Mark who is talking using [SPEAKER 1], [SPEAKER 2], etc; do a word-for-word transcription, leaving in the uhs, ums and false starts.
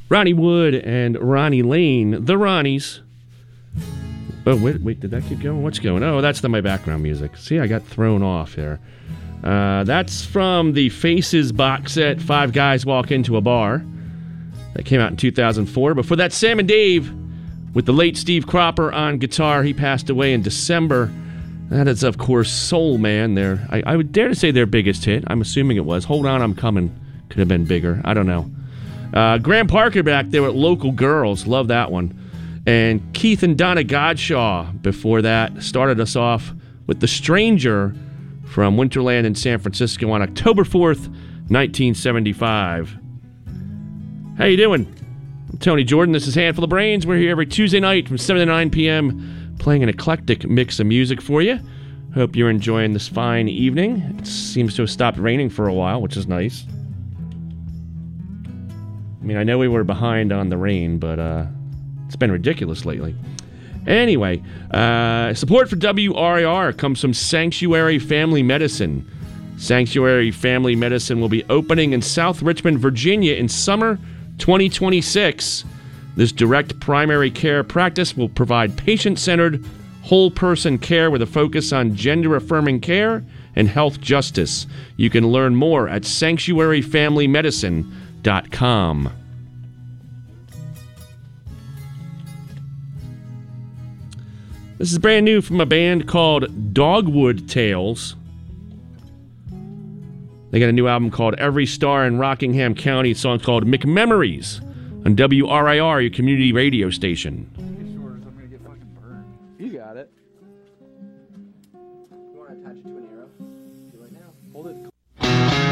[SPEAKER 1] Ronnie Wood and Ronnie Lane, the Ronnies. Oh, wait, wait, did that keep going? What's going on? Oh, that's the, my background music. See, I got thrown off there. Uh, that's from the Faces box set, Five Guys Walk Into a Bar. That came out in two thousand four. Before that, Sam and Dave with the late Steve Cropper on guitar. He passed away in December. That is, of course, Soul Man. Their, I, I would dare to say their biggest hit. I'm assuming it was. Hold On, I'm Coming. Could have been bigger. I don't know. Uh, Graham Parker back there with Local Girls. Love that one. And Keith and Donna Godshaw before that started us off with The Stranger from Winterland in San Francisco on October fourth, nineteen seventy-five. How you doing? I'm Tony Jordan. This is Handful of Brains. We're here every Tuesday night from seven to nine p.m. playing an eclectic mix of music for you. Hope you're enjoying this fine evening. It seems to have stopped raining for a while, which is nice. I mean, I know we were behind on the rain, but uh, it's been ridiculous lately. Anyway, uh, support for W R I R comes from Sanctuary Family Medicine. Sanctuary Family Medicine will be opening in South Richmond, Virginia in summer twenty twenty-six. This direct primary care practice will provide patient-centered, whole-person care with a focus on gender-affirming care and health justice. You can learn more at sanctuary family medicine dot com. This is brand new from a band called Dogwood Tales. They got a new album called Every Star in Rockingham County. A song called McMemories on W R I R, your community radio station.